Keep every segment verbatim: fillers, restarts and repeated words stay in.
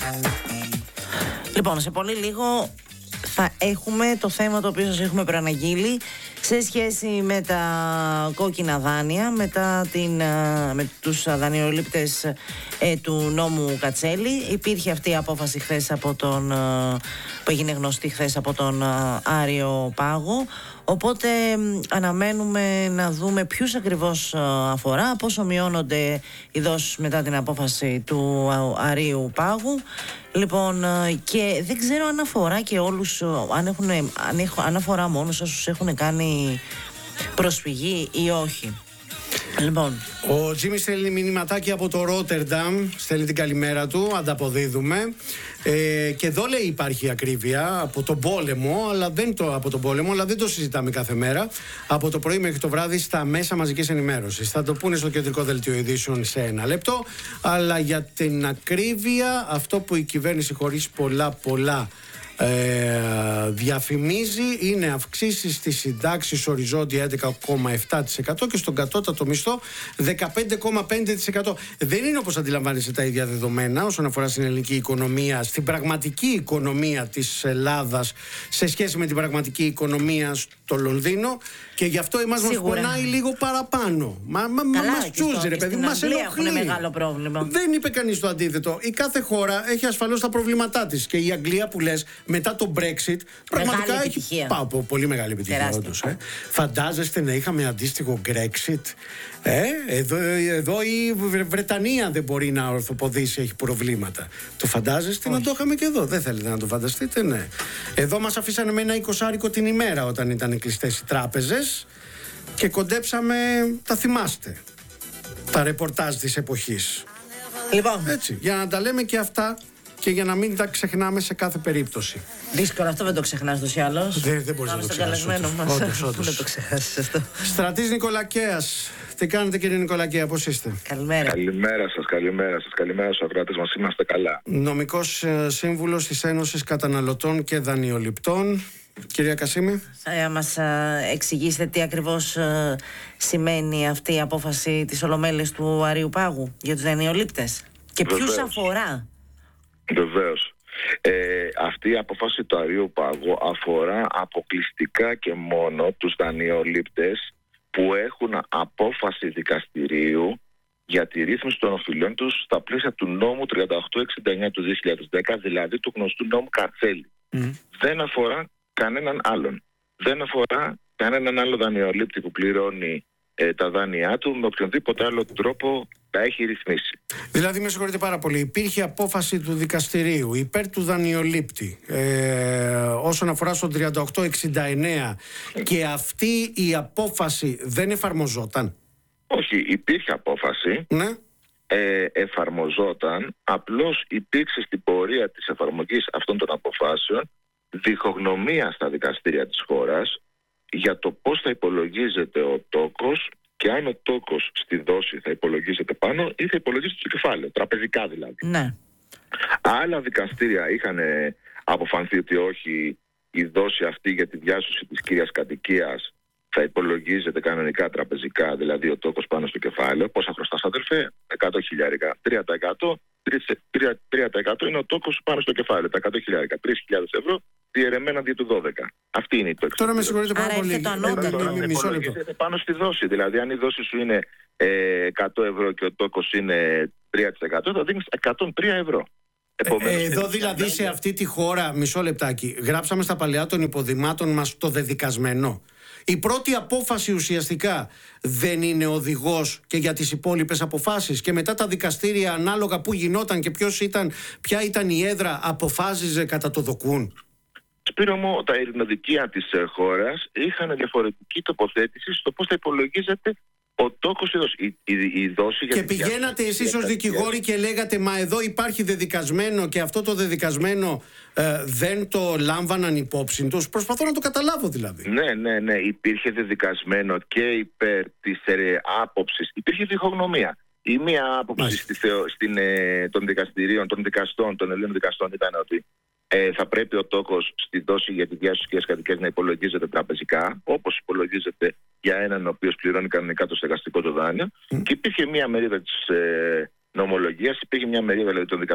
Λοιπόν, σε πολύ λίγο θα έχουμε το θέμα το οποίο σας έχουμε προαναγγείλει σε σχέση με τα κόκκινα δάνεια, μετά την, με τους δανειολήπτες ε, του νόμου Κατσέλη. Υπήρχε αυτή η απόφαση χθες από τον, που έγινε γνωστή χθες από τον Άριο Πάγο. Οπότε αναμένουμε να δούμε ποιους ακριβώς αφορά, πόσο μειώνονται οι δόσεις μετά την απόφαση του Αρείου Πάγου. Λοιπόν, και δεν ξέρω αν αφορά και όλους, αν, έχουν, αν, έχω, αν αφορά μόνος όσους έχουν κάνει προσφυγή ή όχι. Λοιπόν. Ο Τζίμι στέλνει μηνυματάκι από το Ρότερνταμ, στέλνει την καλημέρα του, ανταποδίδουμε. Ε, και εδώ λέει υπάρχει ακρίβεια από τον πόλεμο, αλλά δεν το, από τον πόλεμο, αλλά δεν το συζητάμε κάθε μέρα. Από το πρωί μέχρι το βράδυ στα μέσα μαζικής ενημέρωσης. Θα το πούνε στο κεντρικό δελτίο ειδήσεων σε ένα λεπτό. Αλλά για την ακρίβεια, αυτό που η κυβέρνηση χωρίς πολλά πολλά Ε, διαφημίζει είναι αυξήσεις στις συντάξεις οριζόντια έντεκα κόμμα επτά τοις εκατό και στον κατώτατο μισθό δεκαπέντε κόμμα πέντε τοις εκατό. Δεν είναι, όπως αντιλαμβάνεσαι, τα ίδια δεδομένα όσον αφορά στην ελληνική οικονομία, στην πραγματική οικονομία της Ελλάδας σε σχέση με την πραγματική οικονομία στο Λονδίνο, και γι' αυτό εμάς μας πονάει λίγο παραπάνω. Μα, μα, Καλά, μας τσούζει, ρε παιδί, μας ενοχλεί. Μεγάλο πρόβλημα. Δεν είπε κανείς το αντίθετο. Η κάθε χώρα έχει ασφαλώς τα προβλήματά της, και η Αγγλία που λες μετά το Brexit πραγματικά μεγάλη έχει πάω, πολύ μεγάλη επιτυχία όντως, ε. Φαντάζεστε να είχαμε αντίστοιχο Brexit? Ε, εδώ, εδώ η Βρετανία δεν μπορεί να ορθοποδήσει, έχει προβλήματα. Το φαντάζεστε? Όχι. Να το είχαμε και εδώ. Δεν θέλετε να το φανταστείτε? Ναι. Εδώ μας αφήσανε με ένα εικοσάρικο την ημέρα όταν ήταν κλειστές οι τράπεζες και κοντέψαμε, τα θυμάστε, τα ρεπορτάζ της εποχής. Λοιπόν. Έτσι, για να τα λέμε και αυτά και για να μην τα ξεχνάμε σε κάθε περίπτωση. Δύσκολο αυτό, δεν το ξεχνάς τους ή άλλως. Δεν, δεν μπορείς να το ξεχνάσεις. Όντως, όντως. Δεν το ξεχάσεις αυτό. Στρατής Νικολακέας. Τι κάνετε, κύριε Νικολακέα, πώς είστε? Καλημέρα. Καλημέρα σας, καλημέρα σας, καλημέρα στους ακροατές μας, είμαστε καλά. Νομικός ε, σύμβουλος της Ένωσης Καταναλωτών και Δανειοληπτών. Κυρία Κασίμη. Θα μας ε, εξηγήσετε τι ακριβώς ε, σημαίνει αυτή η απόφαση της Ολομέλειας του Αρείου Πάγου για τους δανειολήπτες και ποιους αφορά? Βεβαίως. Ε, αυτή η απόφαση του Αρείου Πάγου αφορά αποκλειστικά και μόνο τους δανειολήπτες που έχουν απόφαση δικαστηρίου για τη ρύθμιση των οφειλών τους στα πλαίσια του νόμου τριάντα οκτώ εξήντα εννιά του δύο χιλιάδες δέκα, δηλαδή του γνωστού νόμου Κατσέλη. Mm. Δεν αφορά κανέναν άλλον. Δεν αφορά κανέναν άλλο δανειολήπτη που πληρώνει ε, τα δάνειά του με οποιονδήποτε άλλο τρόπο τα έχει ρυθμίσει. Δηλαδή, με συγχωρείτε πάρα πολύ, υπήρχε απόφαση του δικαστηρίου υπέρ του δανειολήπτη ε, όσον αφορά στον τριάντα οκτώ εξήντα εννέα mm. και αυτή η απόφαση δεν εφαρμοζόταν? Όχι, υπήρχε απόφαση. Ναι. Ε, εφαρμοζόταν, απλώς υπήρξε στην πορεία της εφαρμογής αυτών των αποφάσεων διχογνωμία στα δικαστήρια της χώρας για το πώς θα υπολογίζεται ο τόκος και αν ο τόκος στη δόση θα υπολογίζεται πάνω ή θα υπολογίζεται στο κεφάλαιο, τραπεζικά δηλαδή. Ναι. Άλλα δικαστήρια είχαν αποφανθεί ότι όχι, η δόση αυτή για τη διάσωση της κύριας κατοικίας θα υπολογίζεται κανονικά τραπεζικά, δηλαδή ο τόκος πάνω στο κεφάλαιο. Πόσα χρωστάς, αδερφέ? εκατό χιλιάρικα. τρία τοις εκατό, τρία τοις εκατό είναι ο τόκος πάνω στο κεφάλαιο. Τα εκατό χιλιάρικα, τρεις χιλιάδες ευρώ διαιρεμένα δια του δώδεκα. Αυτή είναι η τόξη. Τώρα με συγχωρείτε πάρα πολύ. Μισό λεπτό. Πάνω στη δόση. Δηλαδή, αν η δόση σου είναι ε, εκατό ευρώ και ο τόκος είναι τρία τοις εκατό, θα δίνεις εκατόν τρία ευρώ. Ε, εδώ δηλαδή σε αυτή τη χώρα, μισό λεπτάκι, γράψαμε στα παλαιά των υποδημάτων μας το δεδικασμένο. Η πρώτη απόφαση ουσιαστικά δεν είναι οδηγός και για τις υπόλοιπες αποφάσεις, και μετά τα δικαστήρια ανάλογα που γινόταν και ποιος ήταν, ποια ήταν η έδρα, αποφάσιζε κατά το δοκούν? Σπύρο μου, τα ειρηνοδικεία της χώρας είχαν διαφορετική τοποθέτηση στο πώς θα υπολογίζεται ο τόκος η, η, η, η δόση. Και πηγαίνατε εσείς ως δικηγόροι και λέγατε μα εδώ υπάρχει δεδικασμένο και αυτό το δεδικασμένο ε, δεν το λάμβαναν υπόψη τους? Προσπαθώ να το καταλάβω δηλαδή. Ναι, ναι, ναι. Υπήρχε δεδικασμένο και υπέρ της ε, άποψης. Υπήρχε διχογνωμία. Η μία άποψη στη θεω, στην, ε, των δικαστηρίων, των δικαστών, των Ελλήνων δικαστών ήταν ότι Ε, θα πρέπει ο τόκος στη δόση για τη διάσωση της κατοικίας να υπολογίζεται τραπεζικά, όπως υπολογίζεται για έναν ο οποίος πληρώνει κανονικά το στεγαστικό του δάνειο. Mm. Και υπήρχε μια μερίδα της ε, νομολογίας, υπήρχε μια μερίδα δηλαδή, των δικαστών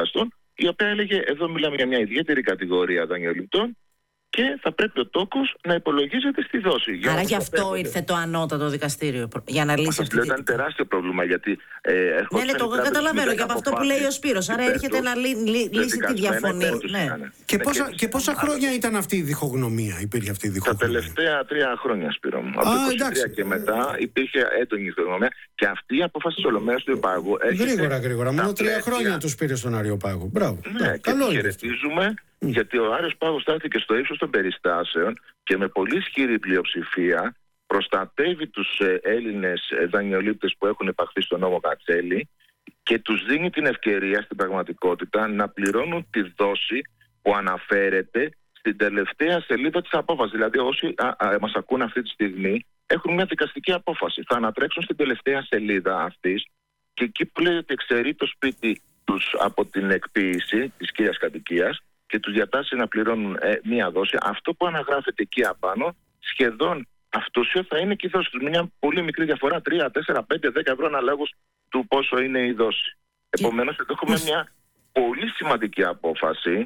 η οποία έλεγε εδώ μιλάμε για μια ιδιαίτερη κατηγορία δανειοληπτών και θα πρέπει ο τόκος να υπολογίζεται στη δόση. Άρα γι' αυτό ήρθε το ανώτατο δικαστήριο για να λύσει αυτή τη... Ήταν τεράστιο πρόβλημα γιατί... Ε, ναι, ναι, το καταλαβαίνω και από αυτό που λέει ο Σπύρος. Άρα έρχεται να λύ, λύ, λύσει τη διαφωνία. Ναι. Και, πόσα, και πόσα χρόνια ήταν αυτή η διχογνωμία, υπήρχε αυτή η διχογνωμία? Τα τελευταία τρία χρόνια, Σπύρο μου. Από το είκοσι τρία και μετά υπήρχε έντονη διχογνωμία και αυτή η απόφαση της Ολομέλειας του Αριοπάγου... Γρήγορα, γρήγορα. Μόνο τρία χρόνια τους πήρε στον Αριοπάγο. Μπράβο. Ναι, και χαιρετίζουμε. Γιατί ο Άριος Πάγος στάθηκε στο ύψος των περιστάσεων και με πολύ ισχυρή πλειοψηφία προστατεύει τους ε, Έλληνες ε, δανειολήπτες που έχουν υπαχθεί στον νόμο Κατσέλη και τους δίνει την ευκαιρία στην πραγματικότητα να πληρώνουν τη δόση που αναφέρεται στην τελευταία σελίδα της απόφασης. Δηλαδή όσοι α, α, μας ακούν αυτή τη στιγμή έχουν μια δικαστική απόφαση. Θα ανατρέξουν στην τελευταία σελίδα αυτής και εκεί που λέει ότι εξαιρεί το σπίτι τους από την εκποίηση της κύριας κατοικίας και τους διατάσσει να πληρώνουν ε, μία δόση, αυτό που αναγράφεται εκεί απάνω σχεδόν αυτούσιο θα είναι και η δόση τους. Μια πολύ μικρή διαφορά, τρία, τέσσερα, πέντε, δέκα ευρώ αναλόγως του πόσο είναι η δόση. Και... Επομένως εδώ έχουμε μια πολύ σημαντική απόφαση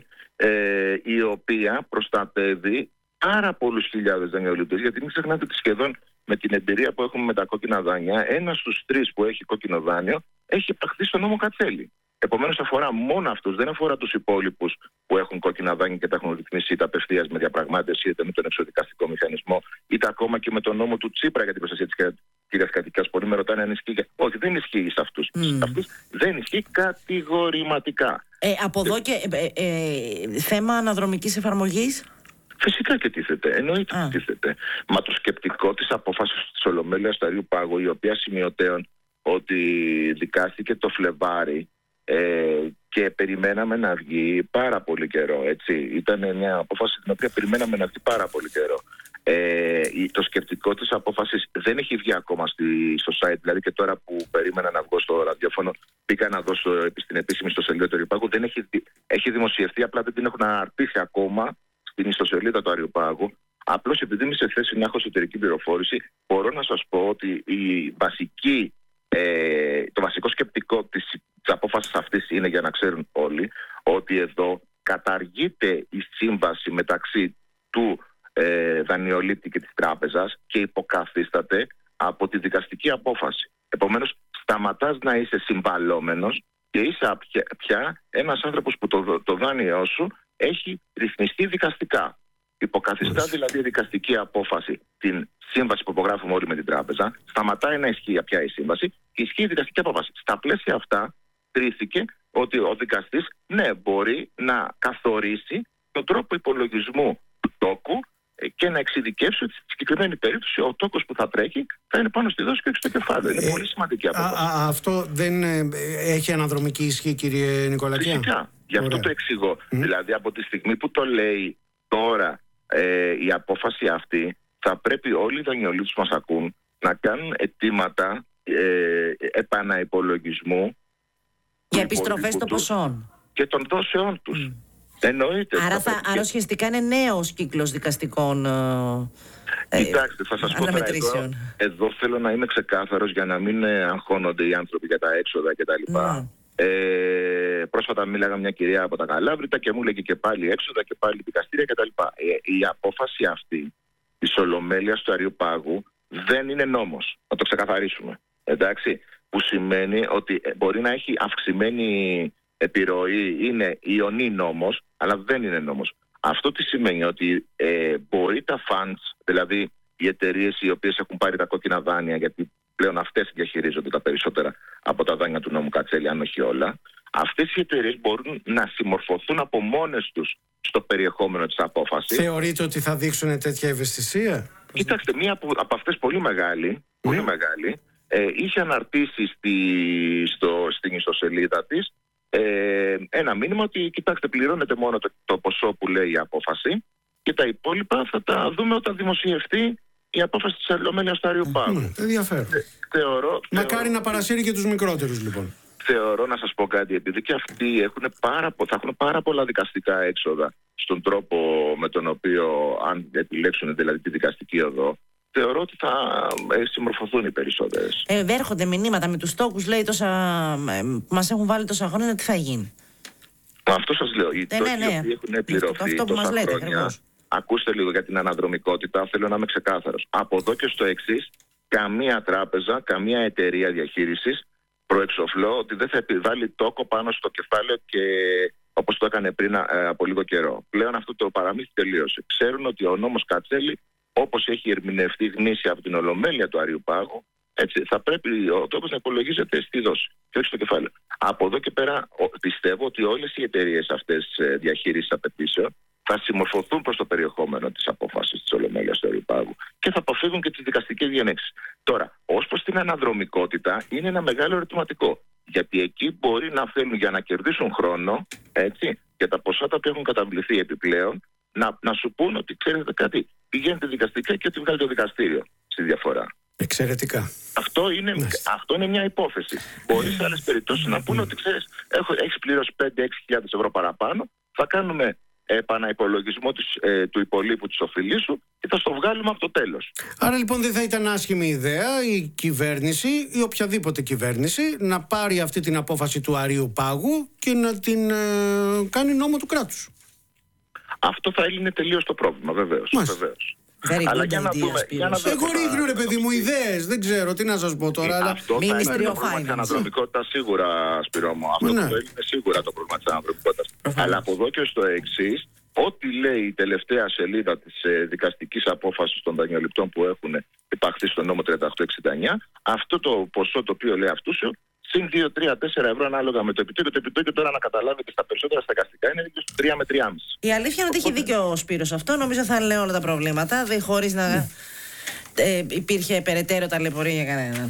ε, η οποία προστατεύει πάρα πολλούς χιλιάδες δανειολήπτες, γιατί μην ξεχνάτε ότι σχεδόν με την εμπειρία που έχουμε με τα κόκκινα δάνεια, ένας στους τρεις που έχει κόκκινο δάνειο έχει υπαχθεί στον νόμο Κατσέλη. Επομένως αφορά μόνο αυτούς, δεν αφορά τους υπόλοιπους που έχουν κόκκινα δάνεια και τα έχουν ρυθμίσει είτε απευθείας με διαπραγμάτευση, είτε με τον εξοδικαστικό μηχανισμό, είτε ακόμα και με τον νόμο του Τσίπρα για την προστασία της κυρίας κατοικίας. Πολλοί με ρωτάνε αν ισχύει. Όχι, δεν ισχύει σε αυτούς. Mm. Σε αυτούς δεν ισχύει κατηγορηματικά. Ε, από εδώ και ε, ε, θέμα αναδρομικής εφαρμογής. Φυσικά και τίθεται, εννοείται ότι τίθεται. Μα το σκεπτικό της απόφασης της Ολομέλειας του Αριοπάγου, η οποία σημειωτέων ότι δικάστηκε το Φλεβάρι, Ε, και περιμέναμε να βγει πάρα πολύ καιρό, έτσι. Ήταν μια απόφαση την οποία περιμέναμε να βγει πάρα πολύ καιρό. Ε, το σκεπτικό της απόφασης δεν έχει βγει ακόμα στη, στο site, δηλαδή και τώρα που περίμενα να βγω στο ραδιόφωνο πήγα να δω στο, στην επίσημη ιστοσελίδα του Αριοπάγου, δεν έχει, έχει δημοσιευτεί, απλά δεν την έχουν αναρτήσει ακόμα στην ιστοσελίδα του Αριοπάγου. Απλώς επειδή είμαι σε θέση να έχω εσωτερική πληροφόρηση, μπορώ να σας πω ότι η βασική, ε, το βασικό σκεπτικό της της απόφασης αυτής είναι, για να ξέρουν όλοι, ότι εδώ καταργείται η σύμβαση μεταξύ του ε, δανειολήπτη και της τράπεζας και υποκαθίσταται από τη δικαστική απόφαση. Επομένως, σταματάς να είσαι συμβαλόμενος και είσαι πια, πια ένας άνθρωπος που το, το δάνειό σου έχει ρυθμιστεί δικαστικά. Υποκαθιστά δηλαδή η δικαστική απόφαση την σύμβαση που υπογράφουμε όλοι με την τράπεζα, σταματάει να ισχύει πια η σύμβαση και ισχύει η δικαστική απόφαση. Στα πλαίσια αυτά, κρίθηκε ότι ο δικαστής, ναι, μπορεί να καθορίσει τον τρόπο υπολογισμού του τόκου και να εξειδικεύσει ότι στη συγκεκριμένη περίπτωση ο τόκος που θα τρέχει θα είναι πάνω στη δόση και όχι στο κεφάλαιο. Είναι ε, πολύ σημαντική απόφαση. Α, α, αυτό δεν ε, έχει αναδρομική ισχύ, κύριε Νικολακιά? Φυσικά. Γι' αυτό το εξηγώ. Mm. Δηλαδή από τη στιγμή που το λέει τώρα ε, η απόφαση αυτή, θα πρέπει όλοι οι δανειολήπτες που μας ακούν να κάνουν αιτήματα ε, επαναυπολογισμού για επιστροφές των ποσών και των δόσεών τους. Mm. Εννοείται. Άρα, θα, άρα ουσιαστικά είναι νέος κύκλος δικαστικών ε, Κοιτάξτε, θα σας πω τώρα, εδώ, εδώ θέλω να είμαι ξεκάθαρος για να μην αγχώνονται οι άνθρωποι για τα έξοδα κτλ. Mm. Ε, πρόσφατα μίλαγα μια κυρία από τα Καλάβρητα και μου έλεγε και πάλι έξοδα και πάλι δικαστήρια κτλ. Ε, η απόφαση αυτή της Ολομέλειας του Αριοπάγου δεν είναι νόμος. Να το ξεκαθαρίσουμε. Εντάξει. Που σημαίνει ότι μπορεί να έχει αυξημένη επιρροή, είναι ιονή νόμος, αλλά δεν είναι νόμος. Αυτό τι σημαίνει? Ότι ε, μπορεί τα funds, δηλαδή οι εταιρείες οι οποίες έχουν πάρει τα κόκκινα δάνεια, γιατί πλέον αυτές διαχειρίζονται τα περισσότερα από τα δάνεια του νόμου Κατσέλη, αν όχι όλα, αυτές οι εταιρείες μπορούν να συμμορφωθούν από μόνες τους στο περιεχόμενο της απόφασης. Θεωρείτε ότι θα δείξουν τέτοια ευαισθησία? Κοιτάξτε, μία από, από αυτές πολύ μεγάλη, πολύ mm. μεγάλη, Ε, είχε αναρτήσει στη, στο, στην ιστοσελίδα της ε, ένα μήνυμα ότι κοιτάξτε, πληρώνετε μόνο το, το ποσό που λέει η απόφαση και τα υπόλοιπα θα τα δούμε όταν δημοσιευτεί η απόφαση της Ολομέλειας του Αριοπάγου. Ενδιαφέρον. Ε, θεωρώ, Μακάρι θεωρώ, να παρασύρει και τους μικρότερους, λοιπόν. Θεωρώ, να σας πω κάτι, επειδή και αυτοί έχουν πάρα, θα έχουν πάρα πολλά δικαστικά έξοδα στον τρόπο με τον οποίο, αν επιλέξουν δηλαδή τη δικαστική οδό, θεωρώ ότι θα ε, συμμορφωθούν οι περισσότερες. Ε, έρχονται μηνύματα με τους τόκους, λέει, τόσα, ε, μας έχουν βάλει τόσα χρόνια, τι θα γίνει? Αυτό σας λέω. Οι ναι, ναι, ναι. οποίοι έχουν πληρωθεί αυτό που τόσα μας λέτε, χρόνια. ακριβώς. Ακούστε λίγο για την αναδρομικότητα. Θέλω να είμαι ξεκάθαρος. Από εδώ και στο εξής, καμία τράπεζα, καμία εταιρεία διαχείρισης προεξοφλώ ότι δεν θα επιβάλλει τόκο πάνω στο κεφάλαιο και όπως το έκανε πριν ε, από λίγο καιρό. Πλέον αυτό το παραμύθι τελείωσε. Ξέρουν ότι ο νόμος Κατσέλη, όπως έχει ερμηνευτεί γνήσια από την Ολομέλεια του Αριού Πάγου, έτσι, θα πρέπει ο τόκος να υπολογίζεται στη δόση και όχι στο κεφάλαιο. Από εδώ και πέρα πιστεύω ότι όλες οι εταιρείες αυτές διαχείρισης απαιτήσεων θα συμμορφωθούν προς το περιεχόμενο της απόφασης της Ολομέλειας του Αριού Πάγου και θα αποφύγουν και τις δικαστικές διενέξεις. Τώρα, ως προς την αναδρομικότητα, είναι ένα μεγάλο ερωτηματικό. Γιατί εκεί μπορεί να θέλουν για να κερδίσουν χρόνο, έτσι, και τα ποσά τα οποία έχουν καταβληθεί επιπλέον, να, να σου πούν ότι ξέρετε κάτι, πηγαίνετε δικαστικά και ότι βγάλει το δικαστήριο στη διαφορά. Εξαιρετικά. Αυτό είναι, αυτό είναι μια υπόθεση. Μπορεί σε άλλες περιπτώσεις να πούνε ότι ξέρεις, έχεις πληρώσει πέντε έξι χιλιάδες ευρώ παραπάνω, θα κάνουμε επαναυπολογισμό της, ε, του υπολείπου της οφειλής σου και θα στο βγάλουμε από το τέλος. Άρα λοιπόν δεν θα ήταν άσχημη ιδέα η κυβέρνηση ή οποιαδήποτε κυβέρνηση να πάρει αυτή την απόφαση του Αρείου Πάγου και να την ε, κάνει νόμο του κράτους. Αυτό θα έλυνε τελείως το πρόβλημα, βεβαίως. βεβαίως. Αλλά για να δούμε. Εγώ ρίχνω ρε παιδί μου ιδέες, δεν ξέρω τι να σας πω τώρα. Αλλά... Αυτό θα είναι το πρόβλημα της αναδρομικότητας σίγουρα, Σπύρο μου. Αυτό ναι. Το είναι σίγουρα το πρόβλημα της αναδρομικότητας. Αλλά από εδώ και στο εξής, ό,τι λέει η τελευταία σελίδα της ε, δικαστικής απόφασης των δανειοληπτών που έχουν υπαχθεί στο νόμο τριάντα οκτώ εξήντα εννιά, αυτό το ποσό το οποίο λέει αυτούσιο, συν δύο, τρία, τέσσερα ευρώ ανάλογα με το επιτόκιο. Το επιτόκιο τώρα να καταλάβετε στα περισσότερα στεγαστικά είναι δίκαιο τρία με τρία κόμμα πέντε. Η αλήθεια είναι ότι έχει δίκιο ο Σπύρος αυτό. Νομίζω θα λένε όλα τα προβλήματα, δε, χωρίς να ε, υπήρχε περαιτέρω ταλαιπωρία για κανέναν.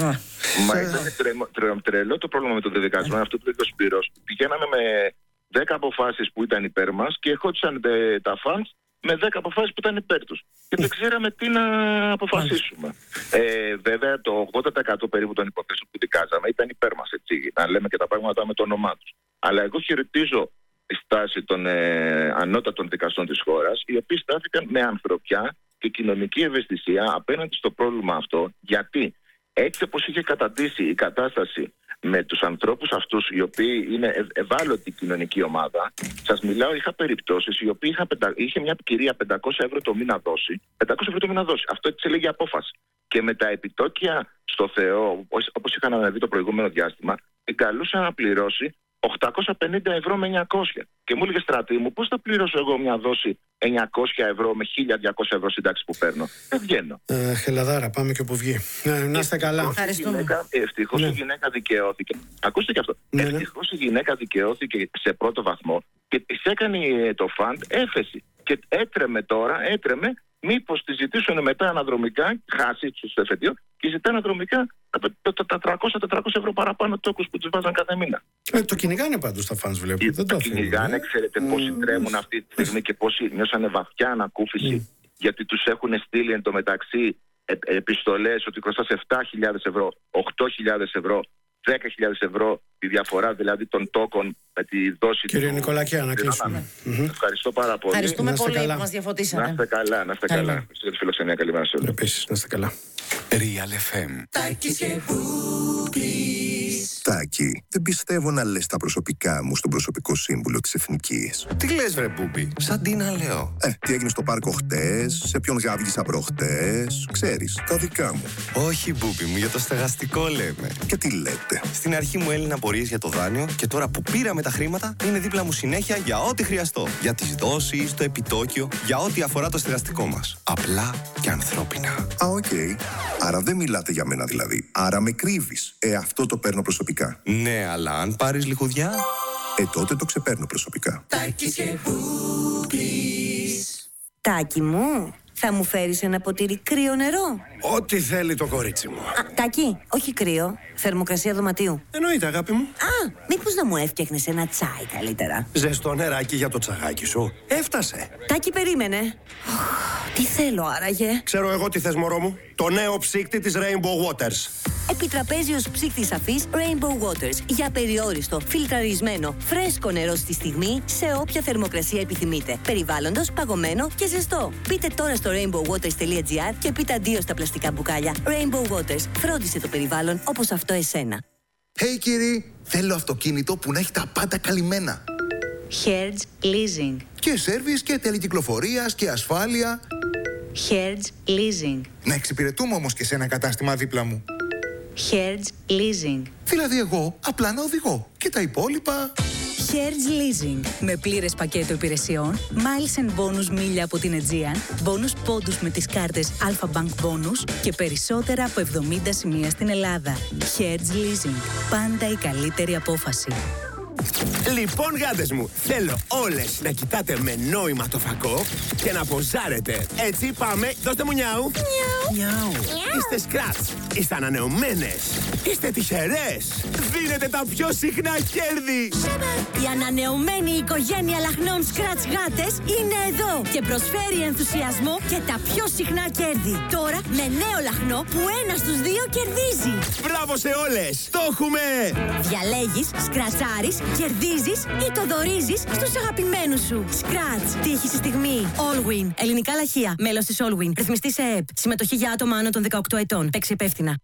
Μα ήταν τρελό, τρελό το πρόβλημα με το δεδικασμό. Αυτό που είπε ο Σπύρος. Πηγαίναμε με δέκα αποφάσεις που ήταν υπέρ μας και ερχόντουσαν τα φαντς με δέκα αποφάσεις που ήταν υπέρ τους. Και δεν ξέραμε τι να αποφασίσουμε. Ε, βέβαια, το ογδόντα τοις εκατό περίπου των υποθέσεων που δικάζαμε ήταν υπέρ μας, έτσι. Να λέμε και τα πράγματα με το όνομά τους. Αλλά εγώ χαιρετίζω τη στάση των ε, ανώτατων δικαστών της χώρας, οι οποίοι στάθηκαν με ανθρωπιά και κοινωνική ευαισθησία απέναντι στο πρόβλημα αυτό. Γιατί έτσι όπως είχε καταντήσει η κατάσταση με τους ανθρώπους αυτούς, οι οποίοι είναι ευάλωτη κοινωνική ομάδα, σας μιλάω, είχα περιπτώσεις οι οποίοι είχα, είχε μια κυρία πεντακόσια ευρώ το μήνα δώσει, πεντακόσια ευρώ το μήνα δώσει. Αυτό έτσι έλεγε απόφαση. Και με τα επιτόκια στο Θεό, όπως είχαν αναδεί το προηγούμενο διάστημα, την καλούσαν να πληρώσει οκτακόσια πενήντα ευρώ με εννιακόσια. Και μου έλεγε Στρατή μου, πώς θα πληρώσω εγώ μια δόση εννιακόσια ευρώ με χίλια διακόσια ευρώ συντάξη που παίρνω? Δεν βγαίνω. Ε, χελαδάρα, πάμε και όπου βγει. Ε, να είστε καλά. Ευτυχώς ναι. η γυναίκα δικαιώθηκε. Ακούστε και αυτό. Ναι, ευτυχώς ναι. η γυναίκα δικαιώθηκε σε πρώτο βαθμό και της έκανε το φαντ έφεση. Και έτρεμε τώρα, έτρεμε, μήπως τη ζητήσουν μετά αναδρομικά, χάσει στο εφετείο, και ζητά αναδρομικά τα τριακόσια με τετρακόσια ευρώ παραπάνω τόκους που τους βάζαν κάθε μήνα. Ε, το κυνηγάνε πάντως τα φανς, βλέπω. Δεν το κυνηγάνε, ξέρετε mm. πόσοι τρέμουν αυτή τη στιγμή και πόσοι νιώσανε βαθιά ανακούφιση, mm. γιατί τους έχουν στείλει εν τω μεταξύ ε, επιστολές ότι χρωστάς επτά χιλιάδες ευρώ, οκτώ χιλιάδες ευρώ, δέκα χιλιάδες ευρώ τη διαφορά δηλαδή των τόκων με τη δόση. Κύριε του... Νικολακιά, να κλείσουμε. Mm-hmm. Ευχαριστώ πάρα πολύ. Ευχαριστούμε να πολύ καλά. που μας διαφωτίσατε. Να είστε καλά, να είστε καλά. Ευχαριστώ για τη φιλοξενία, καλημέρα σε όλους. Επίσης, να είστε καλά. Real εφ εμ. Τάκη, δεν πιστεύω να λες τα προσωπικά μου στον προσωπικό σύμβουλο της Εθνικής. Τι λες βρε Μπούμπι, σαν τι να λέω. Ε, τι έγινε στο πάρκο χτες, σε ποιον γάβγισα προχτές, ξέρεις, τα δικά μου. Όχι Μπούμπι μου, για το στεγαστικό λέμε. Και τι λέτε. Στην αρχή μου έλυνα απορίες για το δάνειο και τώρα που πήραμε τα χρήματα είναι δίπλα μου συνέχεια για ό,τι χρειαστώ. Για τις δόσεις, το επιτόκιο, για ό,τι αφορά το στεγαστικό μας. Απλά και ανθρώπινα. Α, οκ. Okay. Άρα δεν μιλάτε για μένα δηλαδή. Άρα με κρύβεις. Ε, αυτό το παίρνω προσωπικά. Ναι, αλλά αν πάρεις λιχουδιά... Ε, τότε το ξεπαίρνω προσωπικά. Τάκη μου, θα μου φέρεις ένα ποτήρι κρύο νερό? Ό,τι θέλει το κορίτσι μου. Α, Τάκη, όχι κρύο. Θερμοκρασία δωματίου. Εννοείται, αγάπη μου. Α, μήπως να μου έφτιαχνες ένα τσάι καλύτερα? Ζεστό νεράκι για το τσαγάκι σου. Έφτασε. Τάκη, περίμενε. Τι θέλω άραγε? Ξέρω εγώ τι θες, μωρό μου. Το νέο ψύκτη της Rainbow Waters. Επιτραπέζιος ψύκτης αφής Rainbow Waters. Για περιόριστο, φιλτραρισμένο, φρέσκο νερό στη στιγμή, σε όποια θερμοκρασία επιθυμείτε. Περιβάλλοντος, παγωμένο και ζεστό. Μπείτε τώρα στο rainbow waters τελεία gr και πείτε αντίο στα πλαστικά μπουκάλια. Rainbow Waters. Φρόντισε το περιβάλλον όπως αυτό εσένα. Hey κύριοι, θέλω αυτοκίνητο που να έχει τα πάντα καλυμμένα. Hertz Leasing. Και σέρβις και τελεκυκλοφορίας και ασφάλεια. Hertz Leasing. Να εξυπηρετούμε όμως και σε ένα κατάστημα δίπλα μου. Hertz Leasing. Δηλαδή εγώ απλά να οδηγώ και τα υπόλοιπα... Hertz Leasing. Με πλήρες πακέτο υπηρεσιών, miles and bonus μίλια από την Aegean, bonus πόντους με τις κάρτες Alpha Bank Bonus και περισσότερα από εβδομήντα σημεία στην Ελλάδα. Hertz Leasing. Πάντα η καλύτερη απόφαση. Λοιπόν, γάτες μου, θέλω όλες να κοιτάτε με νόημα το φακό και να ποζάρετε. Έτσι, πάμε. Δώστε μου νιάου. Νιάου. Είστε σκράτς. Είστε ανανεωμένες. Είστε τυχερές. Δίνετε τα πιο συχνά κέρδη. Η ανανεωμένη οικογένεια λαχνών Scratch γάτες είναι εδώ και προσφέρει ενθουσιασμό και τα πιο συχνά κέρδη. Τώρα με νέο λαχνό που ένα στους δύο κερδίζει. Μπράβο σε όλες. Το έχουμε. Διαλέγεις, σκρατσάρεις, κερδίζεις ή το δωρίζεις στους αγαπημένους σου. Scratch. Τύχη στη στιγμή. Allwin. Ελληνικά λαχεία. Μέλος της Allwin. Ρυθμιστή σε ΕΕΠ. Συμμετοχή για άτομα άνω των δεκαοκτώ ετών. Παίξε υπεύθυνα.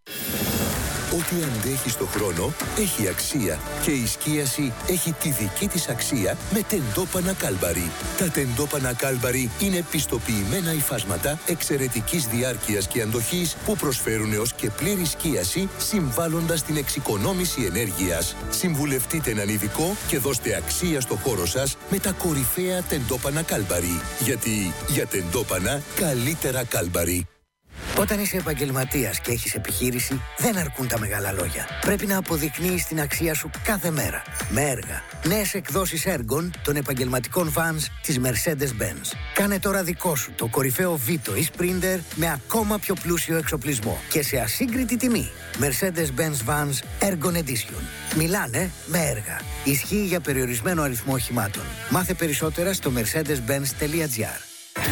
Ό,τι αντέχει στο χρόνο έχει αξία και η σκίαση έχει τη δική της αξία με τεντόπανα Κάλμπαρι. Τα τεντόπανα Κάλμπαρι είναι πιστοποιημένα υφάσματα εξαιρετικής διάρκειας και αντοχής που προσφέρουν έως και πλήρη σκίαση συμβάλλοντας στην εξοικονόμηση ενέργειας. Συμβουλευτείτε έναν ειδικό και δώστε αξία στο χώρο σας με τα κορυφαία τεντόπανα Κάλμπαρι. Γιατί για τεντόπανα καλύτερα Κάλμπαρι. Όταν είσαι επαγγελματίας και έχεις επιχείρηση, δεν αρκούν τα μεγάλα λόγια. Πρέπει να αποδεικνύεις την αξία σου κάθε μέρα. Με έργα. Νέες εκδόσεις έργων των επαγγελματικών vans της Mercedes-Benz. Κάνε τώρα δικό σου το κορυφαίο Vito ή Sprinter με ακόμα πιο πλούσιο εξοπλισμό και σε ασύγκριτη τιμή. Mercedes-Benz Vans Ergon Edition. Μιλάνε με έργα. Ισχύει για περιορισμένο αριθμό οχημάτων. Μάθε περισσότερα στο mercedes benz τελεία gr.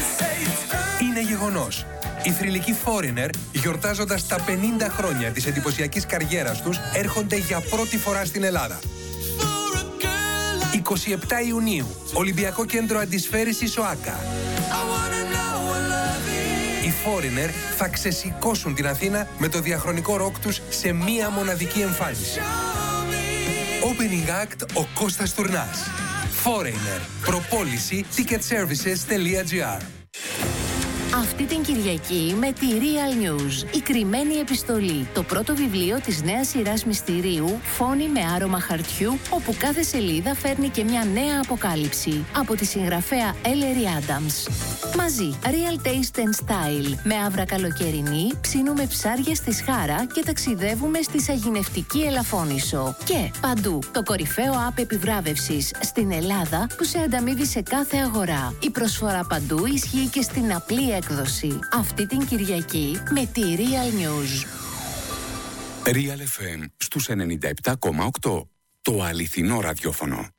Είναι γεγονός. Οι θρυλικοί Foreigner, γιορτάζοντας τα πενήντα χρόνια της εντυπωσιακής καριέρας τους, έρχονται για πρώτη φορά στην Ελλάδα. εικοστή εβδόμη Ιουνίου, Ολυμπιακό Κέντρο Αντισφαίρησης ΟΑΚΑ. Οι Foreigner θα ξεσηκώσουν την Αθήνα με το διαχρονικό ροκ τους σε μία μοναδική εμφάνιση. Opening Act ο Κώστας Τουρνάς. Foreigner. Προπόληση ticketservices τελεία gr. Αυτή την Κυριακή με τη Real News, η κρυμμένη επιστολή, το πρώτο βιβλίο της νέας σειράς μυστηρίου «Φόνοι με άρωμα χαρτιού», όπου κάθε σελίδα φέρνει και μια νέα αποκάλυψη από τη συγγραφέα Ellery Adams. Μαζί, Real Taste and Style, με άβρα καλοκαιρινή, ψήνουμε ψάρια στη Σχάρα και ταξιδεύουμε στη Σαγηνευτική Ελαφώνησο. Και παντού, το κορυφαίο app επιβράβευσης στην Ελλάδα που σε ανταμείβει σε κάθε αγορά. Η προσφορά παντού ισχύει και στην απλή έκδοση. Αυτή την Κυριακή με τη Real News. Real εφ εμ στους ενενήντα επτά κόμμα οκτώ. Το αληθινό ραδιόφωνο.